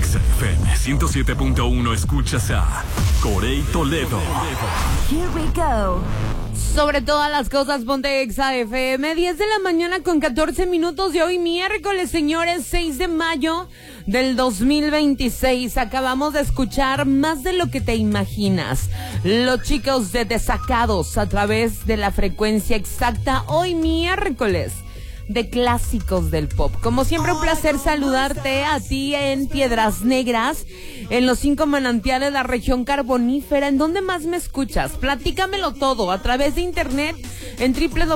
XFM 107.1 escuchas a Corey Toledo. Here we go. Sobre todas las cosas, ponte Exa FM, 10 de la mañana con 14 minutos de hoy, miércoles, señores, 6 de mayo del 2026. Acabamos de escuchar Más de lo que te imaginas. Los chicos de Desacados a través de la frecuencia exacta, hoy miércoles, de clásicos del pop. Como siempre, un placer saludarte a ti en Piedras Negras, en los 5 manantiales de la región carbonífera. ¿En dónde más me escuchas? Platícamelo todo a través de internet en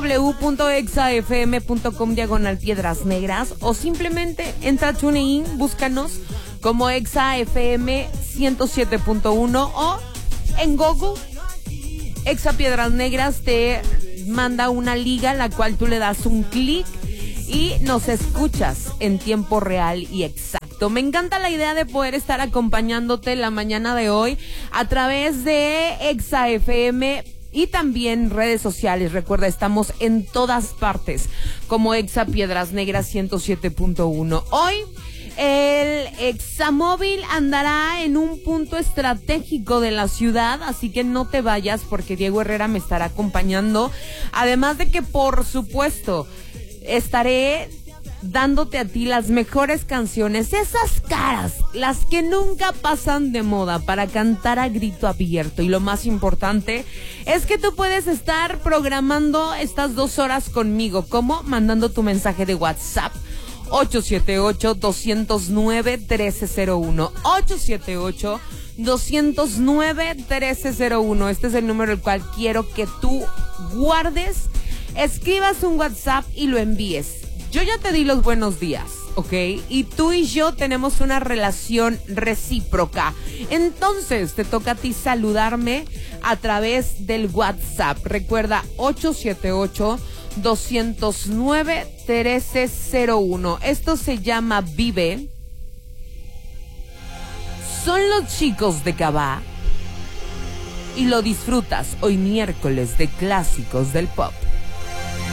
www.exafm.com/Piedras Negras, o simplemente entra a TuneIn, búscanos como Exa FM 107.1, o en Google Exa Piedras Negras te manda una liga, la cual tú le das un clic y nos escuchas en tiempo real y exacto. Me encanta la idea de poder estar acompañándote la mañana de hoy a través de Exa FM y también redes sociales. Recuerda, estamos en todas partes como Exa Piedras Negras 107.1. Hoy el Examóvil andará en un punto estratégico de la ciudad, así que no te vayas porque Diego Herrera me estará acompañando. Además de que, por supuesto, estaré dándote a ti las mejores canciones, esas caras, las que nunca pasan de moda, para cantar a grito abierto. Y lo más importante es que tú puedes estar programando estas 2 horas conmigo, como mandando tu mensaje de WhatsApp 878-209-1301. 878-209-1301. Este es el número el cual quiero que tú guardes, escribas un WhatsApp y lo envíes. Yo ya te di los buenos días, ¿ok? Y tú y yo tenemos una relación recíproca. Entonces te toca a ti saludarme a través del WhatsApp. Recuerda, 878-209-1301. Esto se llama Vive. Son los chicos de Cabá y lo disfrutas hoy miércoles de clásicos del pop.